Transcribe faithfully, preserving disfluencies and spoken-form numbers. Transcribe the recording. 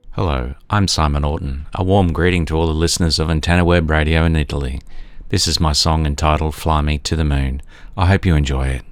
Hello, I'm Simon Orton. A warm greeting to all the listeners of Antenna Web Radio in Italy. This is my song entitled Fly Me to the Moon. I hope you enjoy it.